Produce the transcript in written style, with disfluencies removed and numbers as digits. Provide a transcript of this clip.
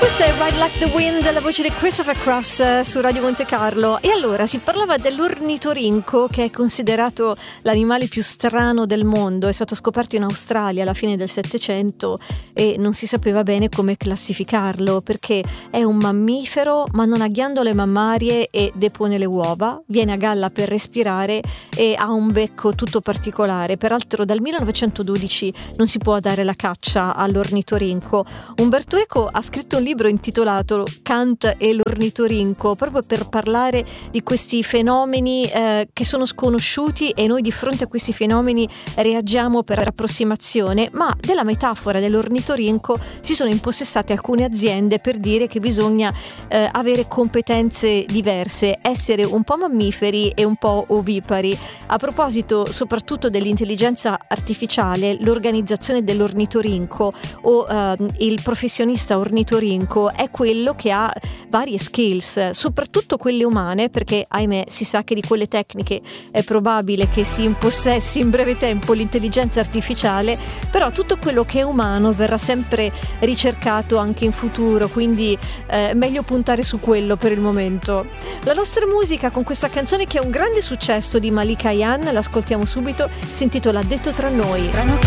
Questa è Ride Like the Wind, la voce di Christopher Cross su Radio Monte Carlo. E allora si parlava dell'ornitorinco, che è considerato l'animale più strano del mondo. È stato scoperto in Australia alla fine del Settecento e non si sapeva bene come classificarlo, perché è un mammifero ma non ha ghiandole mammarie e depone le uova, viene a galla per respirare e ha un becco tutto particolare. Peraltro dal 1912 non si può dare la caccia all'ornitorinco. Umberto Eco ha scritto un libro intitolato Kant e l'ornitorinco, proprio per parlare di questi fenomeni che sono sconosciuti, e noi di fronte a questi fenomeni reagiamo per approssimazione. Ma della metafora dell'ornitorinco si sono impossessate alcune aziende per dire che bisogna avere competenze diverse, essere un po' mammiferi e un po' ovipari. A proposito soprattutto dell'intelligenza artificiale, l'organizzazione dell'ornitorinco o il professionista ornitorinco è quello che ha varie skills, soprattutto quelle umane, perché ahimè si sa che di quelle tecniche è probabile che si impossessi in breve tempo l'intelligenza artificiale, però tutto quello che è umano verrà sempre ricercato anche in futuro, quindi meglio puntare su quello per il momento. La nostra musica con questa canzone, che è un grande successo di Malika Ayane, l'ascoltiamo subito, si intitola Detto tra noi.